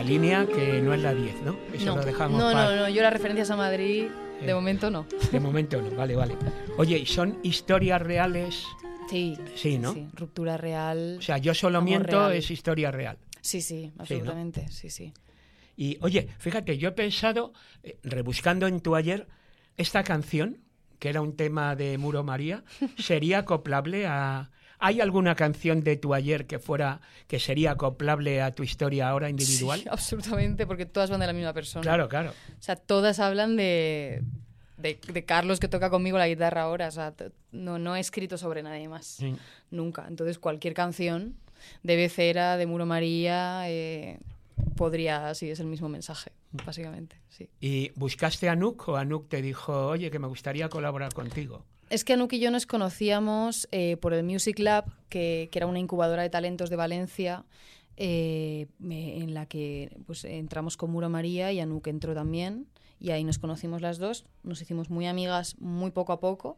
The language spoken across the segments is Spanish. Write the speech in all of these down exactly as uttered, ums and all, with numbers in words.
la línea que no es la diez, ¿no? Eso no, lo dejamos no, para... no, no, yo las referencias a Madrid, de Eh, momento no. De momento no, vale, vale. Oye, ¿y son historias reales? Sí, Sí, ¿no? sí, ruptura real. O sea, Yo solo amor miento real. es historia real. Sí, sí, absolutamente, sí, sí. Y, oye, fíjate, yo he pensado, eh, rebuscando en tu ayer, esta canción, que era un tema de Muro María, sería acoplable a... ¿Hay alguna canción de tu ayer que fuera, que sería acoplable a tu historia ahora individual? Sí, absolutamente, porque todas van de la misma persona. Claro, claro. O sea, todas hablan de, de, de Carlos, que toca conmigo la guitarra ahora. O sea, t- no, no he escrito sobre nadie más. Sí. Nunca. Entonces, cualquier canción de Becera, de Muro María, eh, podría, sí, es el mismo mensaje, básicamente, sí. ¿Y buscaste a Nuk o Nuk te dijo, oye, que me gustaría colaborar contigo? Es que Anuk y yo nos conocíamos eh, por el Music Lab, que, que era una incubadora de talentos de Valencia, eh, me- en la que pues, entramos con Muro María y Anuk entró también, y ahí nos conocimos las dos, nos hicimos muy amigas muy poco a poco,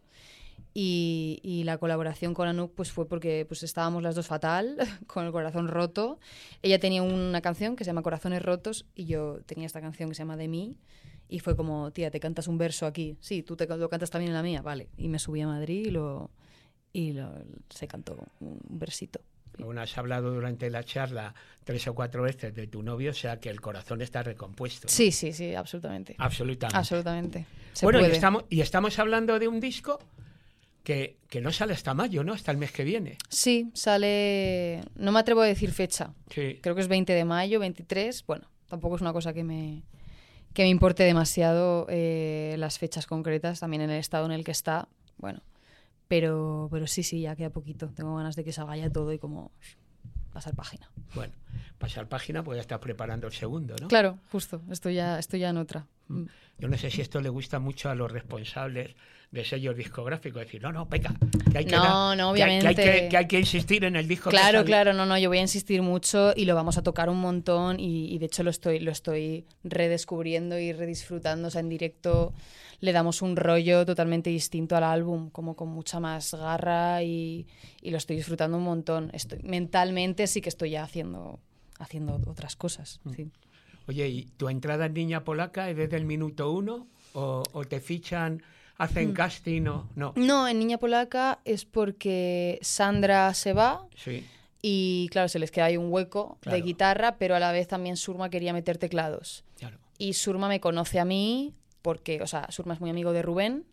y, y la colaboración con Anuk pues, fue porque pues, estábamos las dos fatal, con el corazón roto. Ella tenía una canción que se llama Corazones Rotos y yo tenía esta canción que se llama De mí. Y fue como, tía, ¿te cantas un verso aquí? Sí, ¿tú te lo cantas también en la mía? Vale. Y me subí a Madrid y, lo, y lo, se cantó un versito. Aún has hablado durante la charla tres o cuatro veces de tu novio, o sea que el corazón está recompuesto, ¿no? Sí, sí, sí, absolutamente. Absolutamente. Absolutamente. Se Bueno, y puede. estamos, y estamos hablando de un disco que, que no sale hasta mayo, ¿no? Hasta el mes que viene. Sí, sale... No me atrevo a decir fecha. Sí. Creo que es veinte de mayo, veintitrés. Bueno, tampoco es una cosa que me, que me importe demasiado eh, las fechas concretas, también en el estado en el que está. Bueno, pero, pero sí, sí, ya queda poquito. Tengo ganas de que salga ya todo y como pasar página. Bueno, pasar página, pues ya estás preparando el segundo, ¿no? Claro, justo. Estoy ya, estoy ya en otra. Mm. Yo no sé si esto le gusta mucho a los responsables de sellos discográficos, decir, no, no, peca, que hay que, No, dar- no, que hay- que hay, obviamente. que, que hay que insistir en el disco. que Claro, sale. claro, no, no, yo voy a insistir mucho y lo vamos a tocar un montón y, y de hecho lo estoy, lo estoy redescubriendo y redisfrutando, o sea, en directo le damos un rollo totalmente distinto al álbum, como con mucha más garra y, y lo estoy disfrutando un montón. Estoy, mentalmente sí que estoy ya haciendo, haciendo otras cosas, sí. Oye, ¿y tu entrada en Niña Polaca es desde el minuto uno o, o te fichan, hacen casting o no? No, en Niña Polaca es porque Sandra se va Sí, y claro, se les queda ahí un hueco Claro. de guitarra, pero a la vez también Surma quería meter teclados. claro. Y Surma me conoce a mí porque, o sea, Surma es muy amigo de Rubén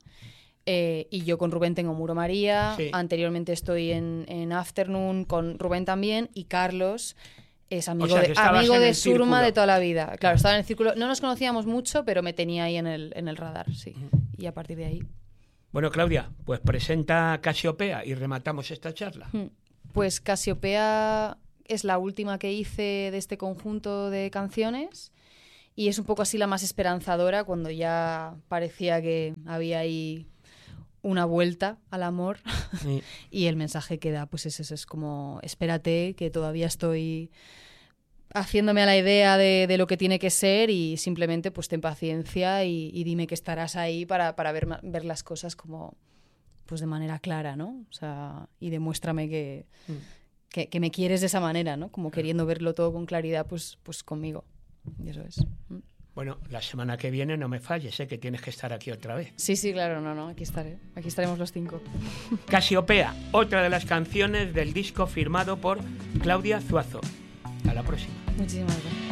eh, y yo con Rubén tengo Muro María. Sí. Anteriormente estoy en, en Afternoon con Rubén también y Carlos es amigo O sea, que de, estabas amigo en de el Surma círculo. de toda la vida. Claro, estaba en el círculo. No nos conocíamos mucho, pero me tenía ahí en el, en el radar, sí. Y a partir de ahí... Bueno, Claudia, pues presenta Casiopea y rematamos esta charla. Hmm. Pues Casiopea es la última que hice de este conjunto de canciones y es un poco así la más esperanzadora cuando ya parecía que había ahí una vuelta al amor Sí. y el mensaje que da pues es eso, es como espérate que todavía estoy haciéndome a la idea de, de lo que tiene que ser y simplemente pues ten paciencia y, y dime que estarás ahí para, para ver, ma- ver las cosas como pues de manera clara, ¿no? O sea, y demuéstrame que, que, que me quieres de esa manera, ¿no? Como queriendo verlo todo con claridad pues, pues conmigo. Y eso es. Mm. Bueno, la semana que viene no me falles, ¿eh? Que tienes que estar aquí otra vez. Sí, sí, claro, no, no, aquí estaré. Aquí estaremos los cinco. Casiopea, otra de las canciones del disco firmado por Claudia Zuazo. Hasta la próxima. Muchísimas gracias.